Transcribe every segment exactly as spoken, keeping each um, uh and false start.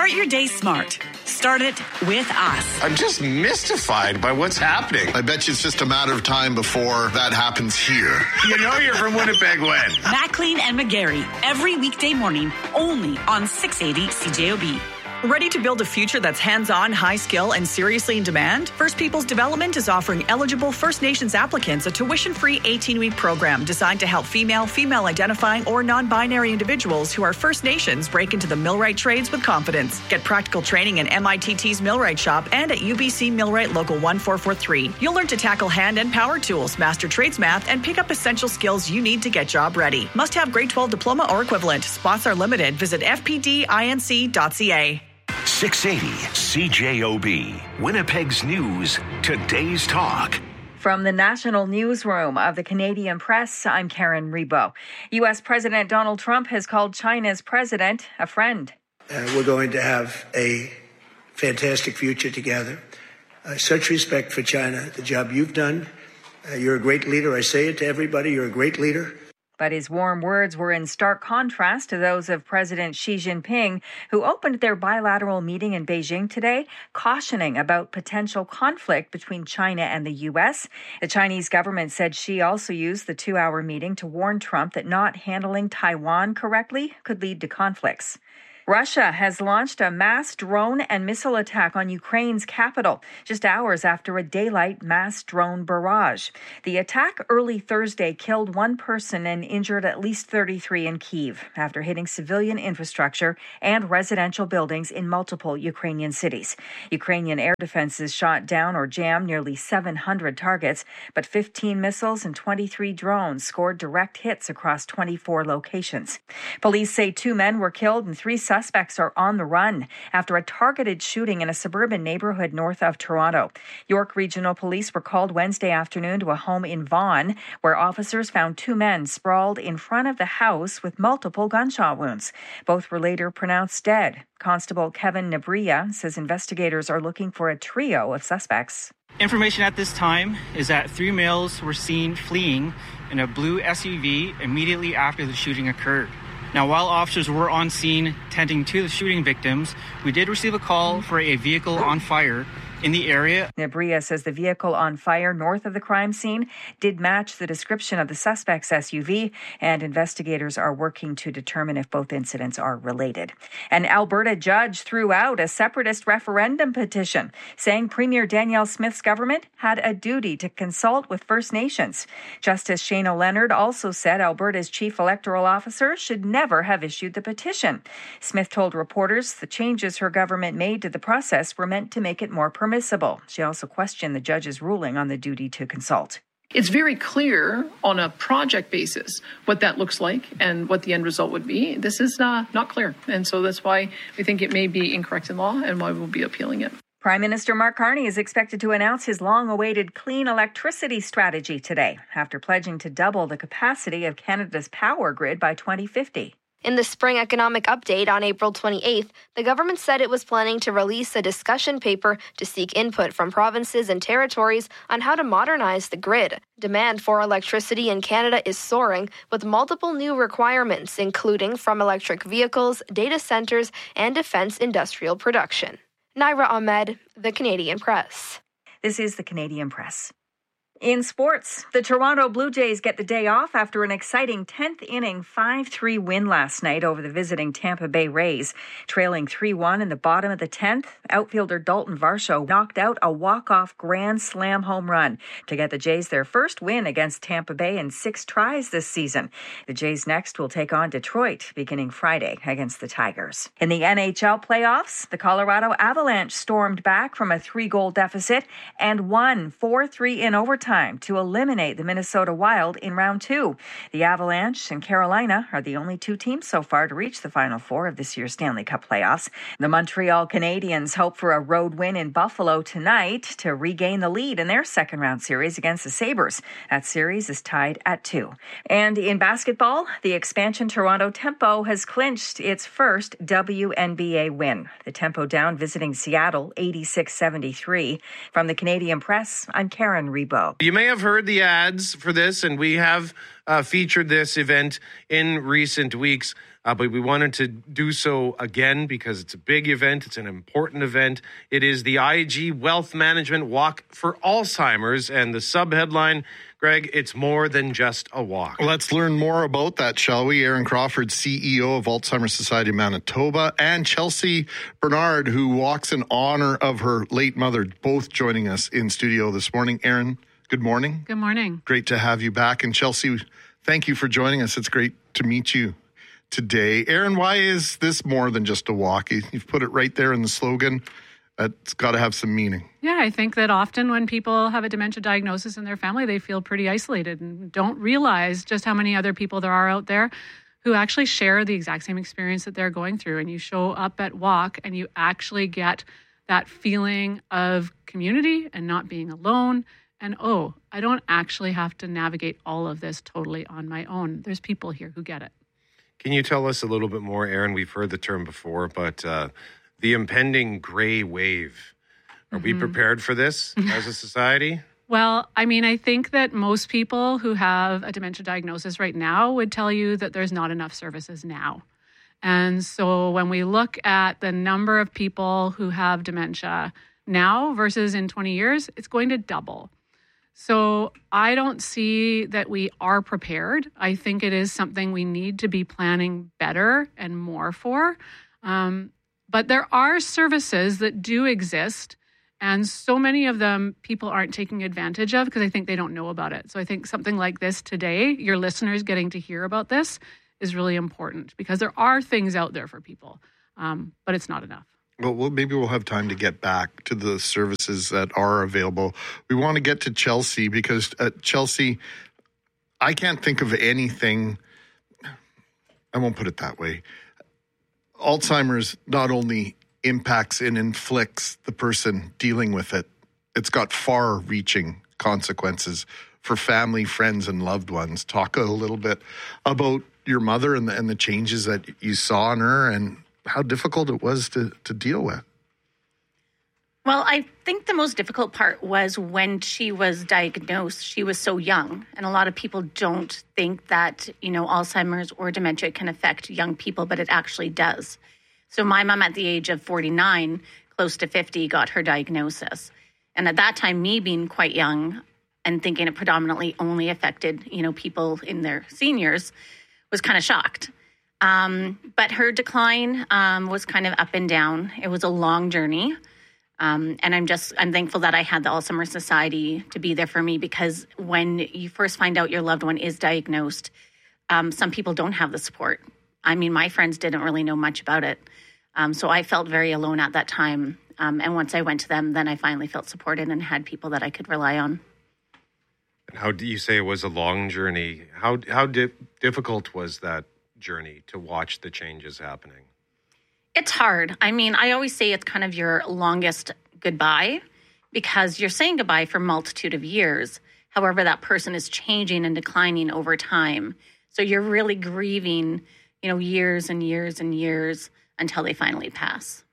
Start your day smart. Start it with us. I'm just mystified by what's happening. I bet you it's just a matter of time before that happens here. You know you're from Winnipeg when? Maclean and McGarry, every weekday morning, only on six eighty C J O B. Ready to build a future that's hands-on, high-skill, and seriously in demand? First Peoples Development is offering eligible First Nations applicants a tuition-free eighteen-week program designed to help female, female-identifying, or non-binary individuals who are First Nations break into the millwright trades with confidence. Get practical training in M I T T's Millwright Shop and at U B C Millwright Local one four four three. You'll learn to tackle hand and power tools, master trades math, and pick up essential skills you need to get job ready. Must have grade twelve diploma or equivalent. Spots are limited. Visit f p d inc dot c a. six eighty C J O B, Winnipeg's News, today's talk. From the National Newsroom of the Canadian Press, I'm Karen Rebo. U S President Donald Trump has called China's president a friend. Uh, we're going to have a fantastic future together. Uh, such respect for China, the job you've done. Uh, you're a great leader. I say it to everybody. You're a great leader. But his warm words were in stark contrast to those of President Xi Jinping, who opened their bilateral meeting in Beijing today, cautioning about potential conflict between China and the U S. The Chinese government said Xi also used the two-hour meeting to warn Trump that not handling Taiwan correctly could lead to conflicts. Russia has launched a mass drone and missile attack on Ukraine's capital just hours after a daylight mass drone barrage. The attack early Thursday killed one person and injured at least thirty-three in Kyiv after hitting civilian infrastructure and residential buildings in multiple Ukrainian cities. Ukrainian air defenses shot down or jammed nearly seven hundred targets, but fifteen missiles and twenty-three drones scored direct hits across twenty-four locations. Police say two men were killed and three suspects are on the run after a targeted shooting in a suburban neighborhood north of Toronto. York Regional Police were called Wednesday afternoon to a home in Vaughan, where officers found two men sprawled in front of the house with multiple gunshot wounds. Both were later pronounced dead. Constable Kevin Nabria says investigators are looking for a trio of suspects. Information at this time is that three males were seen fleeing in a blue S U V immediately after the shooting occurred. Now, while officers were on scene tending to the shooting victims, we did receive a call for a vehicle on fire in the area. Nabria says the vehicle on fire north of the crime scene did match the description of the suspect's S U V, and investigators are working to determine if both incidents are related. An Alberta judge threw out a separatist referendum petition saying Premier Danielle Smith's government had a duty to consult with First Nations. Justice Shana Leonard also said Alberta's chief electoral officer should never have issued the petition. Smith told reporters the changes her government made to the process were meant to make it more permissible. She also questioned the judge's ruling on the duty to consult. It's very clear on a project basis what that looks like and what the end result would be. This is uh, not clear. And so that's why we think it may be incorrect in law and why we'll be appealing it. Prime Minister Mark Carney is expected to announce his long-awaited clean electricity strategy today after pledging to double the capacity of Canada's power grid by twenty fifty. In the spring economic update on April twenty-eighth, the government said it was planning to release a discussion paper to seek input from provinces and territories on how to modernize the grid. Demand for electricity in Canada is soaring, with multiple new requirements, including from electric vehicles, data centers, and defense industrial production. Naira Ahmed, The Canadian Press. This is The Canadian Press. In sports, the Toronto Blue Jays get the day off after an exciting tenth inning five three win last night over the visiting Tampa Bay Rays. Trailing three one in the bottom of the tenth, outfielder Dalton Varsho knocked out a walk-off grand slam home run to get the Jays their first win against Tampa Bay in six tries this season. The Jays next will take on Detroit beginning Friday against the Tigers. In the N H L playoffs, the Colorado Avalanche stormed back from a three-goal deficit and won four three in overtime to eliminate the Minnesota Wild in round two. The Avalanche and Carolina are the only two teams so far to reach the Final Four of this year's Stanley Cup playoffs. The Montreal Canadiens hope for a road win in Buffalo tonight to regain the lead in their second round series against the Sabres. That series is tied at two. And in basketball, the expansion Toronto Tempo has clinched its first W N B A win. The Tempo down visiting Seattle eighty-six seventy-three. From the Canadian Press, I'm Karen Rebo. You may have heard the ads for this, and we have uh, featured this event in recent weeks, uh, but we wanted to do so again because it's a big event. It's an important event. It is the I G Wealth Management Walk for Alzheimer's, and the sub-headline, Greg, it's more than just a walk. Let's learn more about that, shall we? Aaron Crawford, C E O of Alzheimer's Society of Manitoba, and Chelsea Bernard, who walks in honor of her late mother, both joining us in studio this morning. Aaron, good morning. Good morning. Great to have you back. And Chelsea, thank you for joining us. It's great to meet you today. Aaron, why is this more than just a walk? You've put it right there in the slogan. It's got to have some meaning. Yeah, I think that often when people have a dementia diagnosis in their family, they feel pretty isolated and don't realize just how many other people there are out there who actually share the exact same experience that they're going through. And you show up at Walk and you actually get that feeling of community and not being alone. And, oh, I don't actually have to navigate all of this totally on my own. There's people here who get it. Can you tell us a little bit more, Aaron? We've heard the term before, but uh, the impending gray wave. Are mm-hmm. we prepared for this as a society? Well, I mean, I think that most people who have a dementia diagnosis right now would tell you that there's not enough services now. And so when we look at the number of people who have dementia now versus in twenty years, it's going to double. So I don't see that we are prepared. I think it is something we need to be planning better and more for. Um, but there are services that do exist, and so many of them people aren't taking advantage of because I think they don't know about it. So I think something like this today, your listeners getting to hear about this, is really important because there are things out there for people, um, but it's not enough. Well, well, maybe we'll have time to get back to the services that are available. We want to get to Chelsea because, uh, Chelsea, I can't think of anything, I won't put it that way. Alzheimer's not only impacts and inflicts the person dealing with it, it's got far-reaching consequences for family, friends, and loved ones. Talk a little bit about your mother and the, and the changes that you saw in her and how difficult it was to, to deal with. Well, I think the most difficult part was when she was diagnosed. She was so young, and a lot of people don't think that, you know, Alzheimer's or dementia can affect young people, but it actually does. So my mom at the age of forty-nine, close to fifty, got her diagnosis. And at that time, me being quite young and thinking it predominantly only affected, you know, people in their seniors, was kind of shocked. Um, but her decline um, was kind of up and down. It was a long journey. Um, and I'm just, I'm thankful that I had the Alzheimer's Society to be there for me, because when you first find out your loved one is diagnosed, um, some people don't have the support. I mean, my friends didn't really know much about it. Um, so I felt very alone at that time. Um, and once I went to them, then I finally felt supported and had people that I could rely on. And how do you say it was a long journey? How, how di- difficult was that journey to watch the changes happening? It's hard. I mean, I always say it's kind of your longest goodbye, because you're saying goodbye for a multitude of years. However, that person is changing and declining over time. So you're really grieving, you know, years and years and years until they finally pass.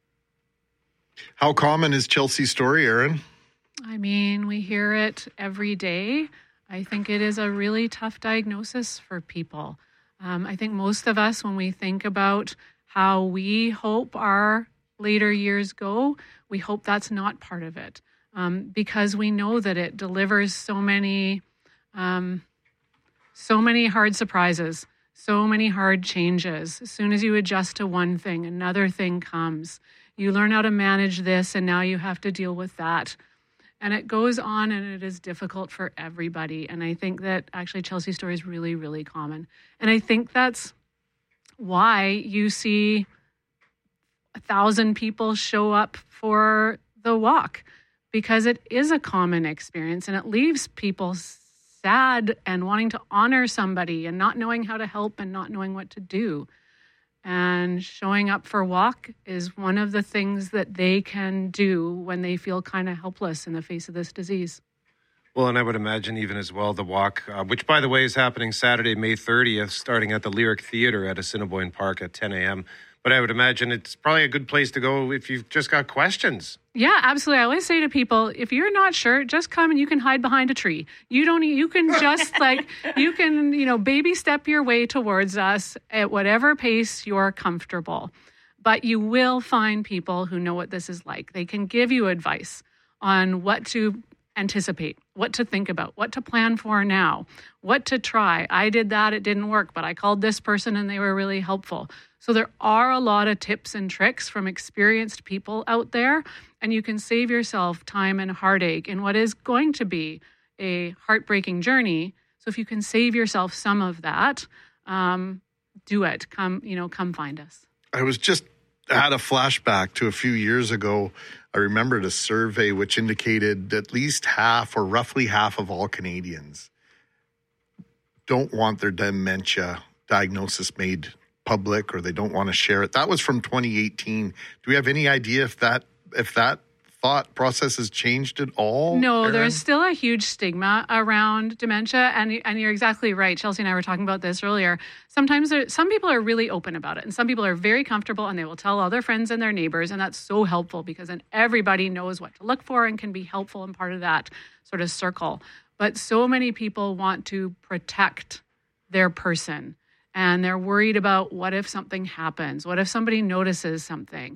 How common is Chelsea's story, Aaron? I mean, we hear it every day. I think it is a really tough diagnosis for people. Um, I think most of us, when we think about how we hope our later years go, we hope that's not part of it, um, because we know that it delivers so many, um, so many hard surprises, so many hard changes. As soon as you adjust to one thing, another thing comes. You learn how to manage this, and now you have to deal with that. And it goes on, and it is difficult for everybody. And I think that actually Chelsea's story is really, really common. And I think that's why you see a thousand people show up for the walk, because it is a common experience and it leaves people sad and wanting to honor somebody and not knowing how to help and not knowing what to do. And showing up for walk is one of the things that they can do when they feel kind of helpless in the face of this disease. Well, and I would imagine even as well the walk, uh, which, by the way, is happening Saturday, May thirtieth, starting at the Lyric Theatre at Assiniboine Park at ten a.m. But I would imagine it's probably a good place to go if you've just got questions. Yeah, absolutely. I always say to people, if you're not sure, just come and you can hide behind a tree. You don't, you can just like, you can, you know, baby step your way towards us at whatever pace you're comfortable. But you will find people who know what this is like. They can give you advice on what to anticipate, what to think about, what to plan for now, what to try. I did that, it didn't work, but I called this person and they were really helpful. So there are a lot of tips and tricks from experienced people out there, and you can save yourself time and heartache in what is going to be a heartbreaking journey. So if you can save yourself some of that, um, do it. Come, you know, come find us. I was just had a flashback to a few years ago. I remembered a survey which indicated at least half or roughly half of all Canadians don't want their dementia diagnosis made public, or they don't want to share it. That was from twenty eighteen. Do we have any idea if that if that thought process has changed at all? No, Erin? There's still a huge stigma around dementia, and and you're exactly right. Chelsea and I were talking about this earlier. Sometimes there, some people are really open about it, and some people are very comfortable, and they will tell all their friends and their neighbors, and that's so helpful because then everybody knows what to look for and can be helpful and part of that sort of circle. But so many people want to protect their person, and they're worried about what if something happens, what if somebody notices something.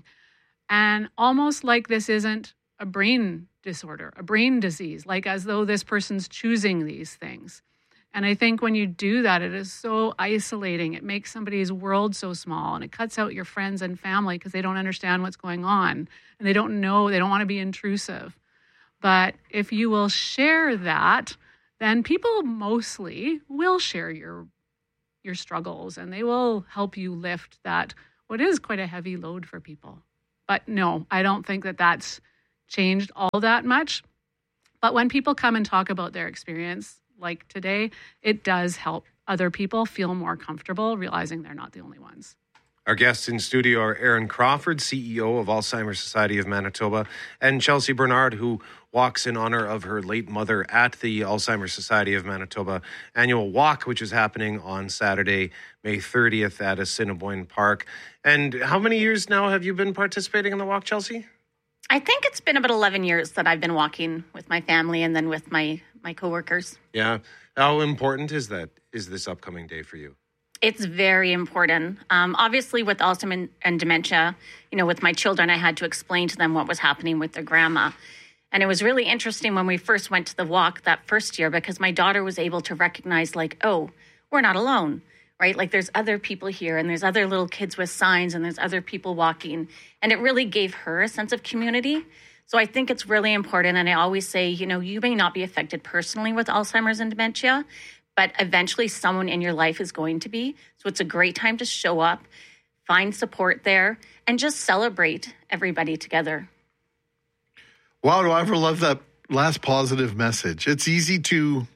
And almost like this isn't a brain disorder, a brain disease, like as though this person's choosing these things. And I think when you do that, it is so isolating. It makes somebody's world so small, and it cuts out your friends and family because they don't understand what's going on and they don't know, they don't want to be intrusive. But if you will share that, then people mostly will share your your struggles, and they will help you lift that, what is quite a heavy load for people. But no, I don't think that that's changed all that much. But when people come and talk about their experience, like today, it does help other people feel more comfortable, realizing they're not the only ones. Our guests in studio are Erin Crawford, C E O of Alzheimer's Society of Manitoba, and Chelsea Bernard, who walks in honor of her late mother at the Alzheimer's Society of Manitoba annual walk, which is happening on Saturday, May thirtieth at Assiniboine Park. And how many years now have you been participating in the walk, Chelsea? I think it's been about eleven years that I've been walking with my family and then with my, my coworkers. Yeah. How important is that, is this upcoming day for you? It's very important. Um, obviously, with Alzheimer's and dementia, you know, with my children, I had to explain to them what was happening with their grandma. And it was really interesting when we first went to the walk that first year, because my daughter was able to recognize, like, oh, we're not alone, right? Like, there's other people here, and there's other little kids with signs, and there's other people walking. And it really gave her a sense of community. So I think it's really important. And I always say, you know, you may not be affected personally with Alzheimer's and dementia, but eventually someone in your life is going to be. So it's a great time to show up, find support there, and just celebrate everybody together. Wow, do I ever love that last positive message. It's easy to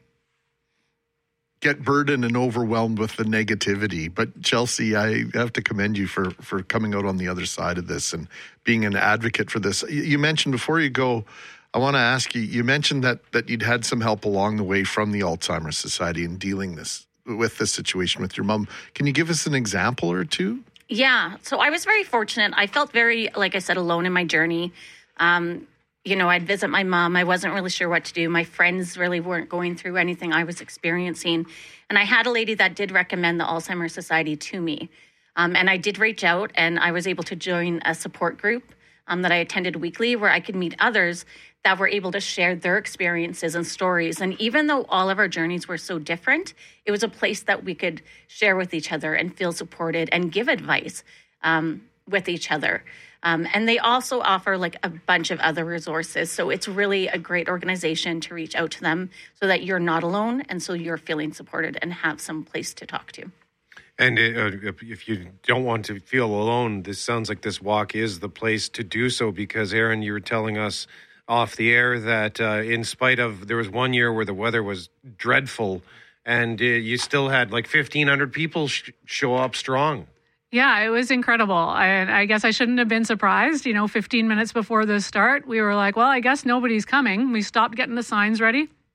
get burdened and overwhelmed with the negativity. But Chelsea, I have to commend you for, for coming out on the other side of this and being an advocate for this. You mentioned before you go, I want to ask you, you mentioned that that you'd had some help along the way from the Alzheimer's Society in dealing this with this situation with your mom. Can you give us an example or two? Yeah. So I was very fortunate. I felt very, like I said, alone in my journey. Um, you know, I'd visit my mom. I wasn't really sure what to do. My friends really weren't going through anything I was experiencing. And I had a lady that did recommend the Alzheimer's Society to me. Um, and I did reach out, and I was able to join a support group um, that I attended weekly, where I could meet others that were able to share their experiences and stories. And even though all of our journeys were so different, it was a place that we could share with each other and feel supported and give advice um, with each other. Um, and they also offer like a bunch of other resources. So it's really a great organization to reach out to them so that you're not alone, and so you're feeling supported and have some place to talk to. And uh, if you don't want to feel alone, this sounds like this walk is the place to do so, because Erin, you were telling us off the air that uh, in spite of, there was one year where the weather was dreadful, and uh, you still had like fifteen hundred people sh- show up strong. Yeah, it was incredible. I, I guess I shouldn't have been surprised. You know, fifteen minutes before the start, we were like, well, I guess nobody's coming. We stopped getting the signs ready.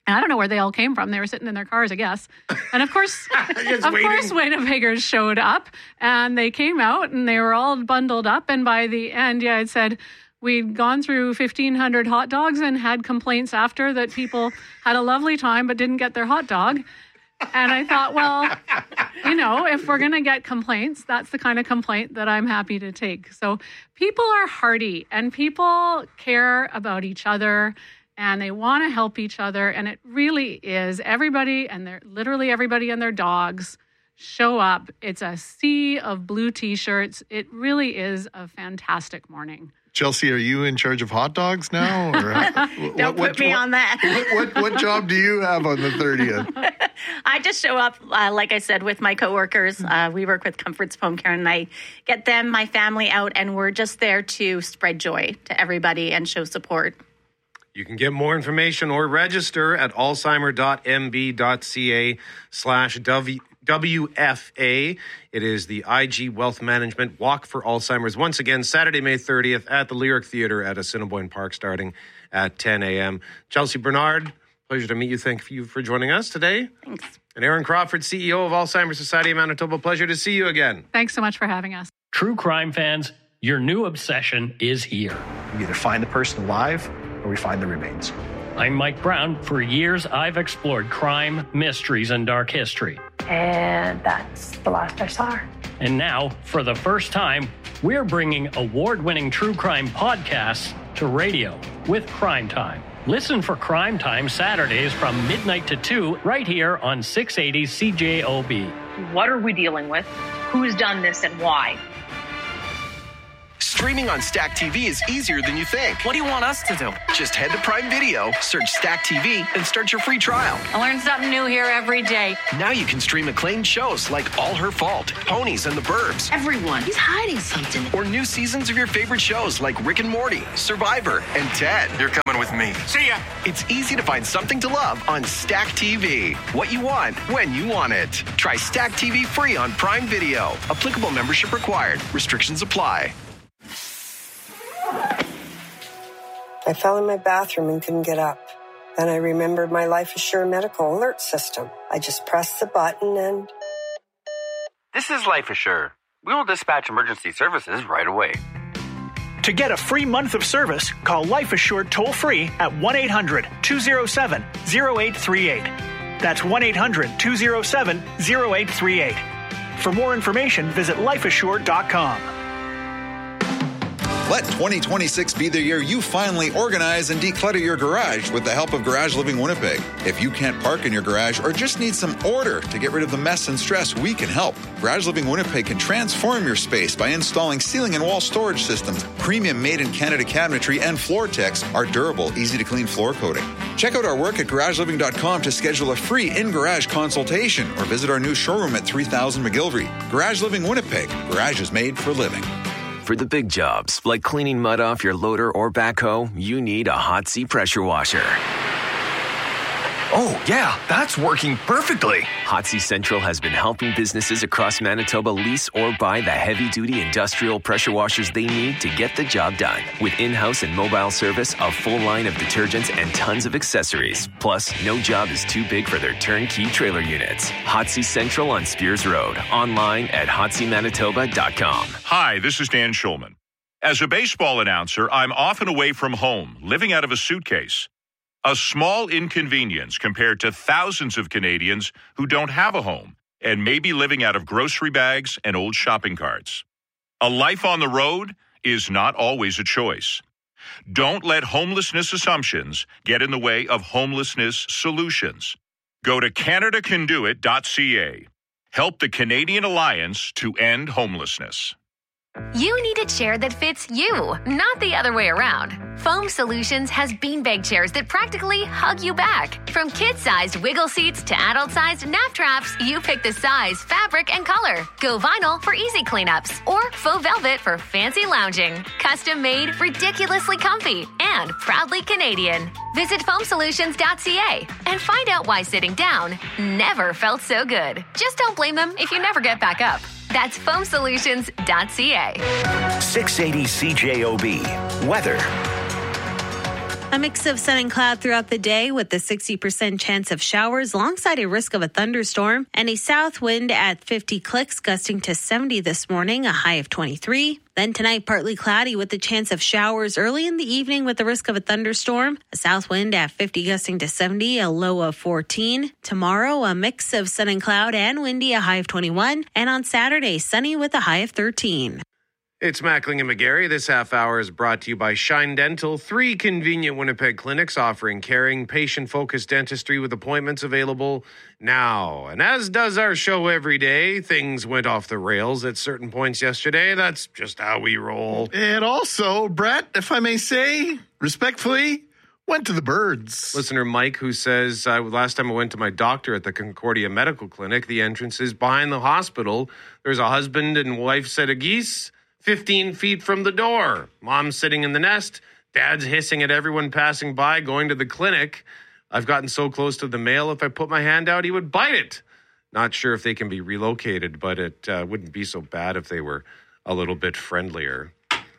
And I don't know where they all came from. They were sitting in their cars, I guess. And of course, of waiting. course, Winnipeggers showed up and they came out and they were all bundled up. And by the end, yeah, it said we'd gone through fifteen hundred hot dogs and had complaints after that people had a lovely time but didn't get their hot dog. And I thought, well, you know, if we're going to get complaints, that's the kind of complaint that I'm happy to take. So people are hardy and people care about each other. And they want to help each other. And it really is everybody and they're literally everybody and their dogs show up. It's a sea of blue T-shirts. It really is a fantastic morning. Chelsea, are you in charge of hot dogs now? Or Don't what, put what, me what, on that. what, what, what job do you have on the thirtieth? I just show up, uh, like I said, with my coworkers. Uh, we work with Comforts Home Care, and I get them, my family out, and we're just there to spread joy to everybody and show support. You can get more information or register at alzheimer.mb.ca slash W F A. It is the I G Wealth Management Walk for Alzheimer's. Once again, Saturday, May thirtieth at the Lyric Theatre at Assiniboine Park starting at ten a.m. Chelsea Bernard, pleasure to meet you. Thank you for joining us today. Thanks. And Aaron Crawford, C E O of Alzheimer's Society of Manitoba, pleasure to see you again. Thanks so much for having us. True crime fans, your new obsession is here. We either find the person alive or we find the remains. I'm Mike Brown. For years, I've explored crime, mysteries, and dark history. And that's the last I saw her. And now, for the first time, we're bringing award-winning true crime podcasts to radio with Crime Time. Listen for Crime Time Saturdays from midnight to two right here on six eighty C J O B. What are we dealing with? Who's done this and why? Streaming on Stack T V is easier than you think. What do you want us to do? Just head to Prime Video, search Stack T V, and start your free trial. I learn something new here every day. Now you can stream acclaimed shows like All Her Fault, Ponies, and The Burbs. Everyone, he's hiding something. Or new seasons of your favorite shows like Rick and Morty, Survivor, and Ted. You're coming with me. See ya. It's easy to find something to love on Stack T V. What you want, when you want it. Try Stack T V free on Prime Video. Applicable membership required. Restrictions apply. I fell in my bathroom and couldn't get up. Then I remembered my Life Assure medical alert system. I just pressed the button and... This is Life Assure. We will dispatch emergency services right away. To get a free month of service, call Life Assured toll-free at one eight hundred two oh seven oh eight three eight. That's one eight hundred two oh seven oh eight three eight. For more information, visit life assured dot com. Let twenty twenty-six be the year you finally organize and declutter your garage with the help of Garage Living Winnipeg. If you can't park in your garage or just need some order to get rid of the mess and stress, we can help. Garage Living Winnipeg can transform your space by installing ceiling and wall storage systems, premium made-in-Canada cabinetry, and Floor-Tex, our durable, easy-to-clean floor coating. Check out our work at garage living dot com to schedule a free in-garage consultation or visit our new showroom at three thousand McGilvery. Garage Living Winnipeg. Garage is made for living. For the big jobs, like cleaning mud off your loader or backhoe, you need a Hot Sea pressure washer. Oh, yeah, that's working perfectly. Hot Sea Central has been helping businesses across Manitoba lease or buy the heavy-duty industrial pressure washers they need to get the job done. With in-house and mobile service, a full line of detergents, and tons of accessories. Plus, no job is too big for their turnkey trailer units. Hot Sea Central on Spears Road. Online at hot sea manitoba dot com. Hi, this is Dan Schulman. As a baseball announcer, I'm often away from home, living out of a suitcase. A small inconvenience compared to thousands of Canadians who don't have a home and may be living out of grocery bags and old shopping carts. A life on the road is not always a choice. Don't let homelessness assumptions get in the way of homelessness solutions. Go to canada can do it dot c a. Help the Canadian Alliance to end homelessness. You need a chair that fits you, not the other way around. Foam Solutions has beanbag chairs that practically hug you back. From kid-sized wiggle seats to adult-sized nap traps, you pick the size, fabric, and color. Go vinyl for easy cleanups or faux velvet for fancy lounging. Custom-made, ridiculously comfy, and proudly Canadian. Visit foam solutions dot c a and find out why sitting down never felt so good. Just don't blame them if you never get back up. That's foam solutions dot c a. six eighty C J O B. Weather. A mix of sun and cloud throughout the day with a sixty percent chance of showers alongside a risk of a thunderstorm and a south wind at fifty clicks gusting to seventy this morning, a high of twenty-three. Then tonight, partly cloudy with the chance of showers early in the evening with the risk of a thunderstorm. A south wind at fifty gusting to seventy, a low of fourteen. Tomorrow, a mix of sun and cloud and windy, a high of twenty-one. And on Saturday, sunny with a high of thirteen. It's Mackling and McGarry. This half hour is brought to you by Shine Dental, three convenient Winnipeg clinics offering caring, patient-focused dentistry with appointments available now. And as does our show every day, things went off the rails at certain points yesterday. That's just how we roll. And also, Brett, if I may say, respectfully, went to the birds. Listener Mike, who says, uh, last time I went to my doctor at the Concordia Medical Clinic, the entrance is behind the hospital. There's a husband and wife set of geese fifteen feet from the door. Mom's sitting in the nest. Dad's hissing at everyone passing by, going to the clinic. I've gotten so close to the mail, if I put my hand out, he would bite it. Not sure if they can be relocated, but it uh, wouldn't be so bad if they were a little bit friendlier.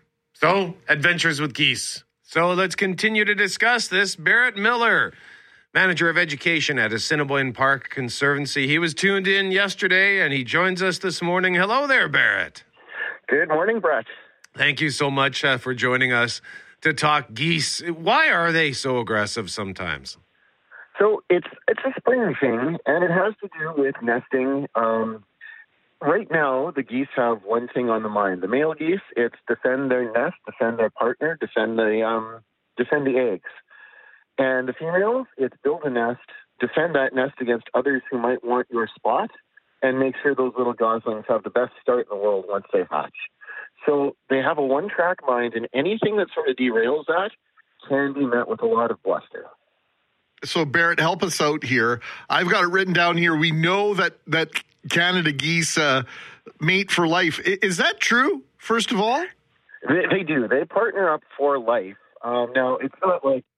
So, adventures with geese. So let's continue to discuss this. Barrett Miller, manager of education at Assiniboine Park Conservancy. He was tuned in yesterday, and he joins us this morning. Hello there, Barrett. Good morning, Brett. Thank you so much uh, for joining us to talk geese. Why are they so aggressive sometimes? So it's it's a spring thing, and it has to do with nesting. Um, right now, the geese have one thing on the mind. The male geese, it's defend their nest, defend their partner, defend the um, defend the eggs. And the females, it's build a nest, defend that nest against others who might want your spot, and make sure those little goslings have the best start in the world once they hatch. So they have a one-track mind, and anything that sort of derails that can be met with a lot of bluster. So, Barrett, help us out here. I've got it written down here. We know that, that Canada geese uh, mate for life. Is that true, first of all? They, they do. They partner up for life. Um, now, it's not like